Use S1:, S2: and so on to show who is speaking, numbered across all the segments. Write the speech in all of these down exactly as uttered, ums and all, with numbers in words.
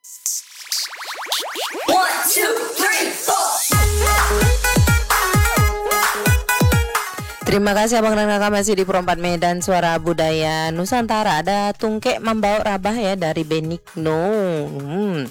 S1: One, two, three, four.
S2: Terima kasih Abang dan Kakak masih di Perempat Medan Suara Budaya Nusantara. Ada Tungkek Membawa Rabah ya dari Benigno. Hmm.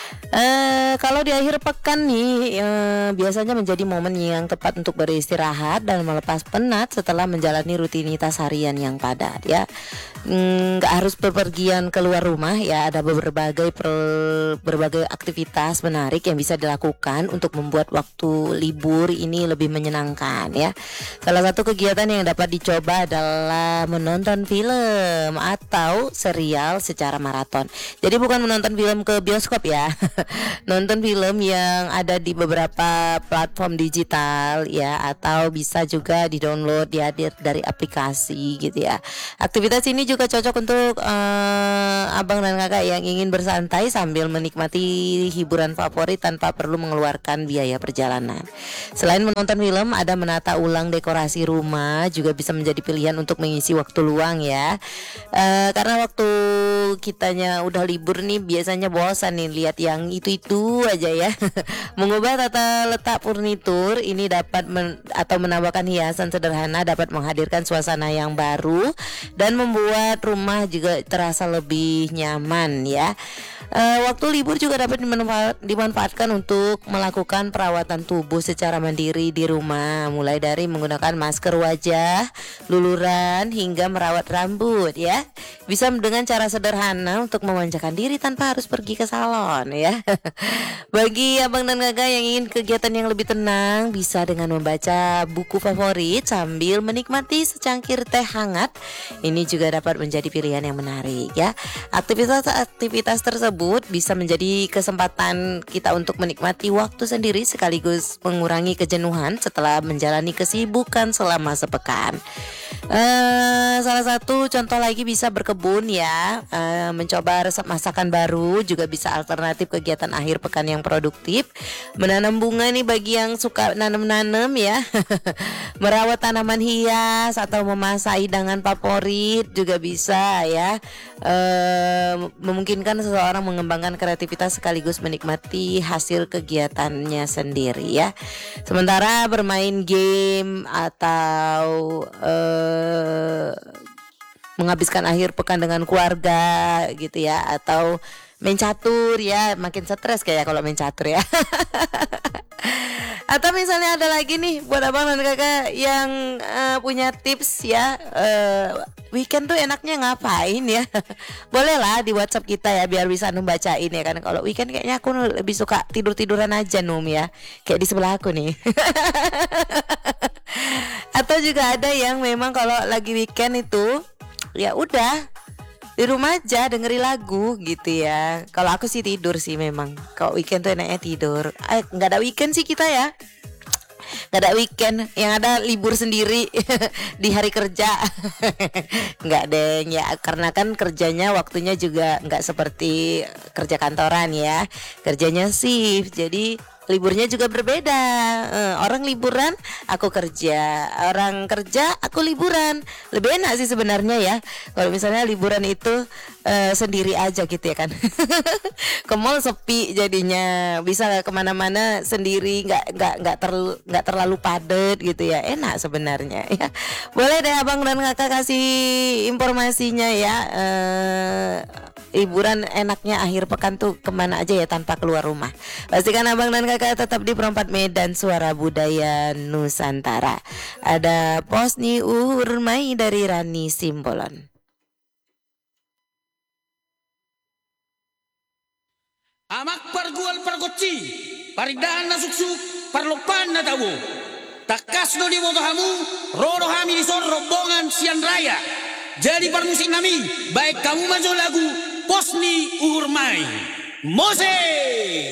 S2: Eh, kalau di akhir pekan nih eh, biasanya menjadi momen yang tepat untuk beristirahat dan melepas penat setelah menjalani rutinitas harian yang padat ya. Nggak hmm, harus bepergian keluar rumah ya, ada berbagai per, berbagai aktivitas menarik yang bisa dilakukan untuk membuat waktu libur ini lebih menyenangkan ya. Salah satu kegiatan yang dapat dicoba adalah menonton film atau serial secara maraton. Jadi bukan menonton film ke bioskop ya. Nonton film yang ada di beberapa platform digital ya, atau bisa juga di-download dihadir dari aplikasi gitu ya. Aktivitas ini juga cocok untuk uh, abang dan kakak yang ingin bersantai sambil menikmati hiburan favorit tanpa perlu mengeluarkan biaya perjalanan. Selain menonton film, ada menata ulang dekorasi rumah juga bisa menjadi pilihan untuk mengisi waktu luang ya. Uh, karena waktu kitanya udah libur nih biasanya bosan nih lihat yang itu-itu aja ya. Mengubah tata letak furnitur ini dapat men- atau menambahkan hiasan sederhana dapat menghadirkan suasana yang baru dan membuat rumah juga terasa lebih nyaman ya. Uh, waktu libur juga dapat dimanfaat, dimanfaatkan untuk melakukan perawatan tubuh secara mandiri di rumah, mulai dari menggunakan masker wajah, luluran hingga merawat rambut ya. Bisa dengan cara sederhana untuk memanjakan diri tanpa harus pergi ke salon ya. Bagi abang dan kakak yang ingin kegiatan yang lebih tenang, bisa dengan membaca buku favorit sambil menikmati secangkir teh hangat. Ini juga dapat menjadi pilihan yang menarik ya. Aktivitas-aktivitas tersebut bisa menjadi kesempatan kita untuk menikmati waktu sendiri sekaligus mengurangi kejenuhan setelah menjalani kesibukan selama sepekan. Uh, salah satu contoh lagi bisa berkebun ya, uh, mencoba resep masakan baru juga bisa alternatif kegiatan akhir pekan yang produktif. Menanam bunga nih bagi yang suka nanam-nanam ya. Merawat tanaman hias atau memasak hidangan favorit juga bisa ya. Uh, memungkinkan seseorang mengembangkan kreativitas sekaligus menikmati hasil kegiatannya sendiri ya. Sementara bermain game atau uh, menghabiskan akhir pekan dengan keluarga gitu ya, atau main catur ya, makin stres kayak kalau main catur ya. Atau misalnya ada lagi nih buat abang dan kakak yang uh, punya tips ya, uh, weekend tuh enaknya ngapain ya. Boleh lah di WhatsApp kita ya biar bisa Num bacain ya kan. Kalau weekend kayaknya aku lebih suka tidur-tiduran aja Num ya, kayak di sebelah aku nih. Atau juga ada yang memang kalau lagi weekend itu ya udah di rumah aja dengerin lagu gitu ya. Kalau aku sih tidur sih memang. Kalau weekend tuh enaknya tidur. Eh, nggak ada weekend sih kita ya. Nggak ada weekend, yang ada libur sendiri di hari kerja. Nggak deng ya, karena kan kerjanya waktunya juga nggak seperti kerja kantoran ya. Kerjanya shift, jadi liburnya juga berbeda. uh, Orang liburan, aku kerja. Orang kerja, aku liburan. Lebih enak sih sebenarnya ya kalau misalnya liburan itu uh, sendiri aja gitu ya kan. Ke mall sepi jadinya, bisa kemana-mana sendiri, nggak nggak nggak terlalu nggak terlalu padat gitu ya. Enak sebenarnya ya. Boleh deh abang dan kakak kasih informasinya ya. uh, Liburan enaknya akhir pekan tuh kemana aja ya tanpa keluar rumah. Pastikan abang dan kakak tetap di Perempat Medan Suara Budaya Nusantara. Ada Posni Uhur Mai dari Rani Simbolon.
S3: Amak pargual pargoci, paridana suksuk, parlopan na tawo. Takas do di hamu, roro hami di sor rombongan sian raya. Jadi permusik nami, baik kamu maju lagu Posni Uhur Mai. Mose!